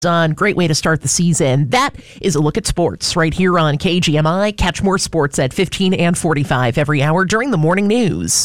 On. Great way to start the season. That is a look at sports right here on KGMI. Catch more sports at 15 and 45 every hour during the morning news.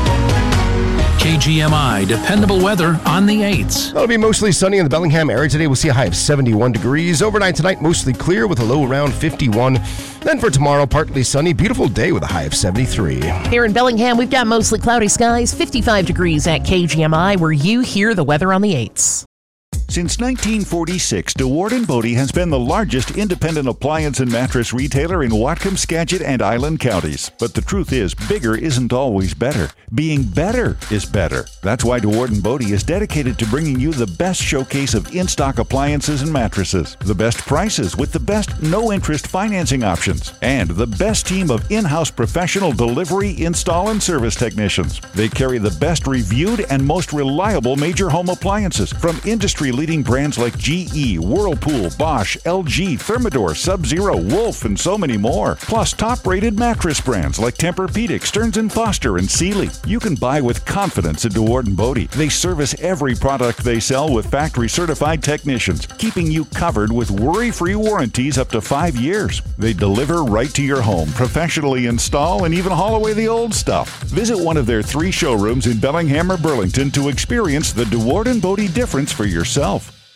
KGMI, dependable weather on the 8s. It'll be mostly sunny in the Bellingham area today. We'll see a high of 71 degrees. Overnight tonight, mostly clear with a low around 51. Then for tomorrow, partly sunny, beautiful day with a high of 73. Here in Bellingham, we've got mostly cloudy skies, 55 degrees at KGMI, where you hear the weather on the 8s. Since 1946, DeWard & Bodie has been the largest independent appliance and mattress retailer in Whatcom, Skagit, and Island counties. But the truth is, bigger isn't always better. Being better is better. That's why DeWard & Bodie is dedicated to bringing you the best showcase of in-stock appliances and mattresses, the best prices with the best no-interest financing options, and the best team of in-house professional delivery, install, and service technicians. They carry the best reviewed and most reliable major home appliances from industry-leading brands like GE, Whirlpool, Bosch, LG, Thermador, Sub-Zero, Wolf, and so many more. Plus top-rated mattress brands like Tempur-Pedic, Stearns & Foster, and Sealy. You can buy with confidence at DeWard & Bodie. They service every product they sell with factory-certified technicians, keeping you covered with worry-free warranties up to 5 years. They deliver right to your home, professionally install, and even haul away the old stuff. Visit one of their 3 showrooms in Bellingham or Burlington to experience the DeWard & Bodie difference for yourself.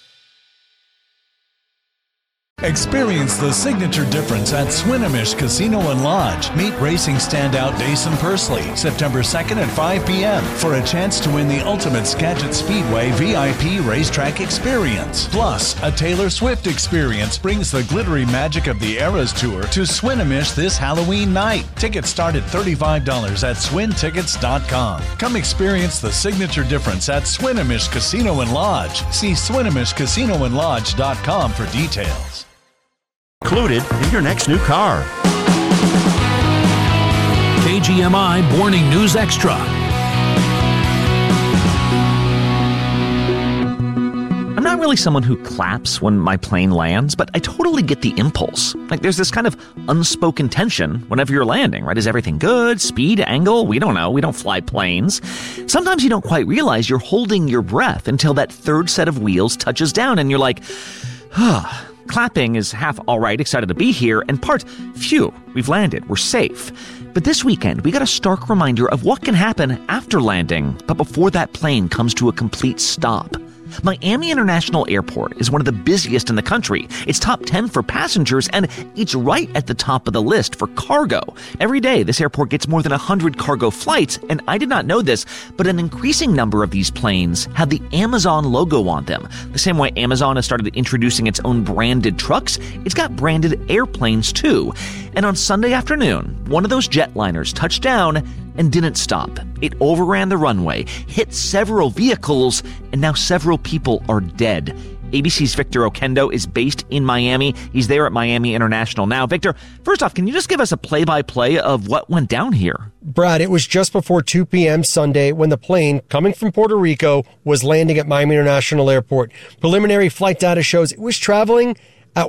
Experience the signature difference at Swinomish Casino and Lodge. Meet racing standout Dason Pursley September 2nd at 5 p.m. for a chance to win the ultimate Skagit Speedway VIP racetrack experience. Plus, a Taylor Swift experience brings the glittery magic of the Eras Tour to Swinomish this Halloween night. Tickets start at $35 at swintickets.com. Come experience the signature difference at Swinomish Casino and Lodge. See SwinomishCasinoandLodge.com for details. Included in your next new car. KGMI Morning News Extra. I'm not really someone who claps when my plane lands, but I totally get the impulse. Like, there's this kind of unspoken tension whenever you're landing, right? Is everything good? Speed? Angle? We don't know. We don't fly planes. Sometimes you don't quite realize you're holding your breath until that third set of wheels touches down and you're like, ah. Clapping is half all right, excited to be here, and part, phew, we've landed, we're safe. But this weekend, we got a stark reminder of what can happen after landing, but before that plane comes to a complete stop. Miami International Airport is one of the busiest in the country. It's top 10 for passengers, and it's right at the top of the list for cargo. Every day, this airport gets more than 100 cargo flights, and I did not know this, but an increasing number of these planes have the Amazon logo on them. The same way Amazon has started introducing its own branded trucks, it's got branded airplanes too. And on Sunday afternoon, one of those jetliners touched down and didn't stop. It overran the runway, hit several vehicles, and now several people are dead. ABC's Victor Oquendo is based in Miami. He's there at Miami International now. Victor, first off, can you just give us a play-by-play of what went down here? Brad, it was just before 2 p.m. Sunday when the plane, coming from Puerto Rico, was landing at Miami International Airport. Preliminary flight data shows it was traveling at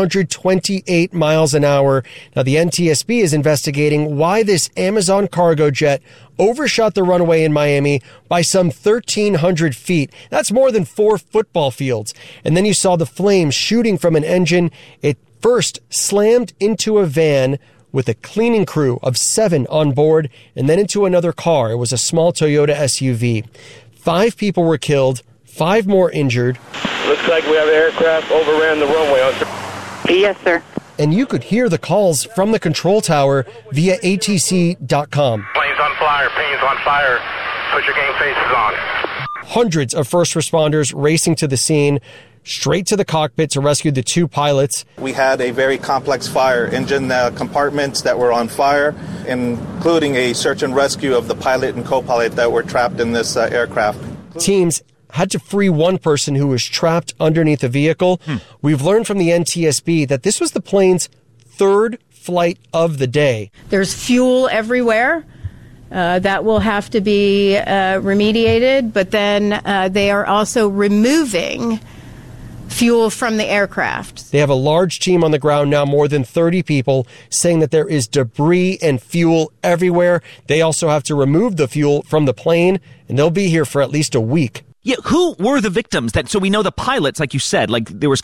128 miles an hour. Now, the NTSB is investigating why this Amazon cargo jet overshot the runway in Miami by some 1,300 feet. That's more than 4 football fields. And then you saw the flames shooting from an engine. It first slammed into a van with a cleaning crew of 7 on board, and then into another car. It was a small Toyota SUV. 5 people were killed, 5 more injured. Looks like we have an aircraft overran the runway. Yes, sir. And you could hear the calls from the control tower via ATC.com. Planes on fire, planes on fire. Put your game faces on. Hundreds of first responders racing to the scene, straight to the cockpit to rescue the 2 pilots. We had a very complex fire, engine compartments that were on fire, including a search and rescue of the pilot and co-pilot that were trapped in this aircraft. Teams had to free one person who was trapped underneath the vehicle. We've learned from the NTSB that this was the plane's 3rd flight of the day. There's fuel everywhere. That will have to be remediated, but then they are also removing fuel from the aircraft. They have a large team on the ground now, more than 30 people, saying that there is debris and fuel everywhere. They also have to remove the fuel from the plane, and they'll be here for at least a week. Yeah, who were the victims? So we know the pilots, like you said, like there was